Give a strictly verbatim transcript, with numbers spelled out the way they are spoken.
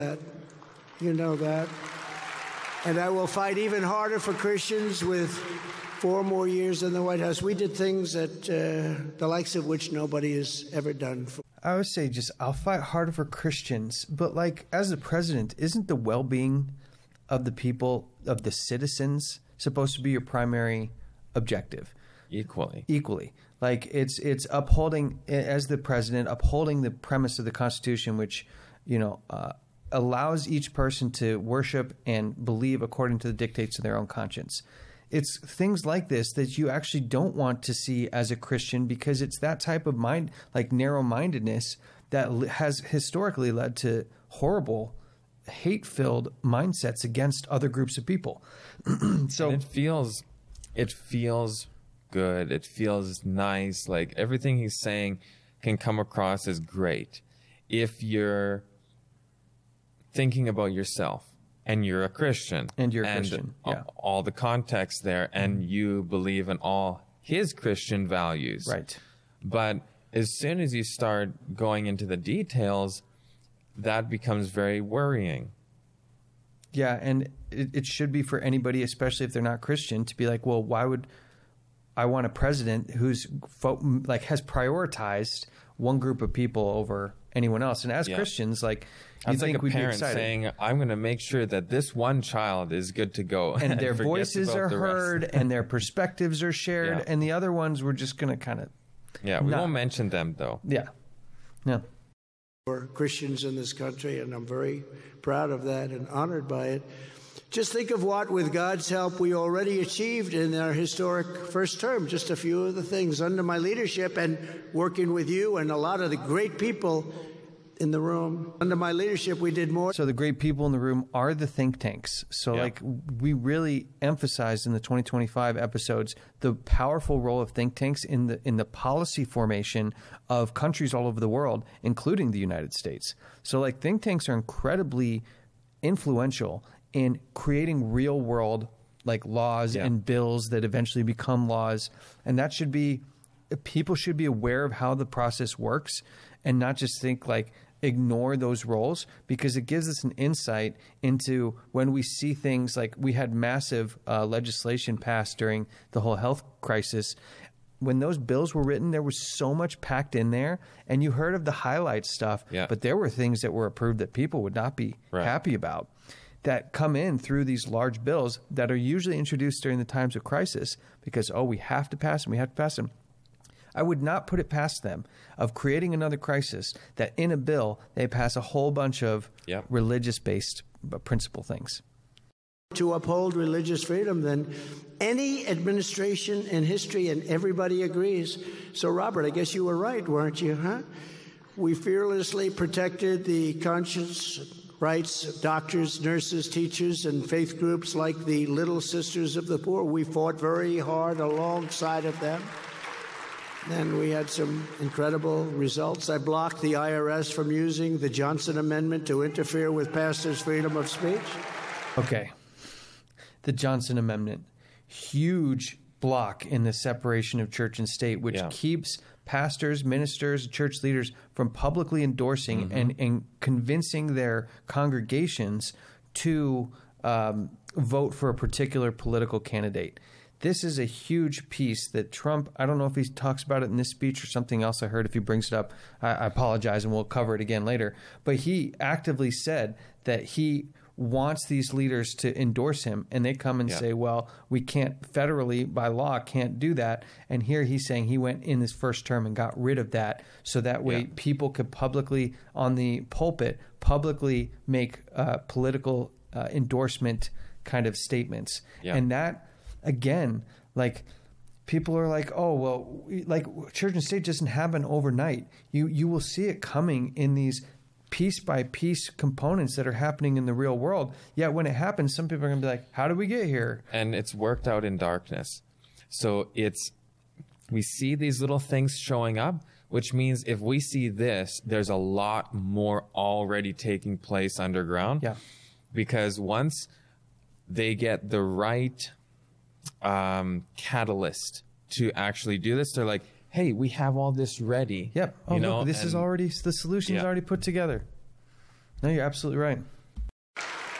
that. You know that. And I will fight even harder for Christians with four more years in the White House. We did things that uh, the likes of which nobody has ever done. For- I would say just I'll fight harder for Christians. But like as the president, isn't the well-being of the people, of the citizens, supposed to be your primary objective? Equally. Equally. Like it's it's upholding, as the president, upholding the premise of the Constitution, which, you know, uh, allows each person to worship and believe according to the dictates of their own conscience. It's things like this that you actually don't want to see as a Christian, because it's that type of mind, like narrow-mindedness, that has historically led to horrible, hate-filled mindsets against other groups of people. So and it feels, it feels good. It feels nice. Like everything he's saying can come across as great if you're thinking about yourself. And you're a Christian. And you're a and Christian, yeah. All the context there, and you believe in all his Christian values. Right. But as soon as you start going into the details, that becomes very worrying. Yeah, and it, it should be for anybody, especially if they're not Christian, to be like, well, why would I want a president who's fo- like has prioritized one group of people over anyone else? And as Yeah. Christians, like, you It's think like a we'd be parent excited. saying, I'm going to make sure that this one child is good to go. And their forgets voices about are the rest. heard and their perspectives are shared, Yeah. and the other ones we're just going to kind of, Yeah, we Not- won't mention them, though. yeah. Yeah. for Christians in this country, and I'm very proud of that and honored by it. Just think of what, with God's help, we already achieved in our historic first term. Just a few of the things under my leadership and working with you and a lot of the great people in the room. Under my leadership, we did more. So the great people in the room are the think tanks. So Yeah. like we really emphasized in the twenty twenty-five episodes the powerful role of think tanks in the in the policy formation of countries all over the world, including the United States. So like think tanks are incredibly influential in creating real world like laws Yeah. and bills that eventually become laws. And that should be, people should be aware of how the process works and not just think like, ignore those roles, because it gives us an insight into when we see things like we had massive uh, legislation passed during the whole health crisis. When those bills were written, there was so much packed in there, and you heard of the highlight stuff, Yeah. but there were things that were approved that people would not be Right. happy about that come in through these large bills that are usually introduced during the times of crisis because, oh, we have to pass them, we have to pass them. I would not put it past them of creating another crisis that in a bill they pass a whole bunch of Yep. religious-based principle things. To uphold religious freedom than any administration in history, and everybody agrees. So, Robert, I guess you were right, weren't you, huh? We fearlessly protected the conscience rights of doctors, nurses, teachers, and faith groups like the Little Sisters of the Poor. We fought very hard alongside of them. Then we had some incredible results. I blocked the I R S from using the Johnson Amendment to interfere with pastors' freedom of speech. Okay. The Johnson Amendment, huge block in the separation of church and state, which Yeah. keeps pastors, ministers, church leaders from publicly endorsing Mm-hmm. and, and convincing their congregations to um, vote for a particular political candidate. This is a huge piece that Trump, I don't know if he talks about it in this speech or something else I heard. If he brings it up, I, I apologize and we'll cover it again later. But he actively said that he wants these leaders to endorse him, and they come and Yeah. say, well, we can't federally by law can't do that. And here he's saying he went in his first term and got rid of that so that way Yeah. people could publicly on the pulpit publicly make uh, political uh, endorsement kind of statements. Yeah. And that again, like people are like, oh, well, like church and state doesn't happen overnight. You you will see it coming in these piece by piece components that are happening in the real world. Yet when it happens, some people are going to be like, how did we get here? And it's worked out in darkness. So it's, we see these little things showing up, which means if we see this, there's a lot more already taking place underground. Yeah. Because once they get the right um, catalyst to actually do this, they're like, hey, we have all this ready. Yep. Oh, you know, look, this is and- already, the solution's Yeah. already put together. No, you're absolutely right.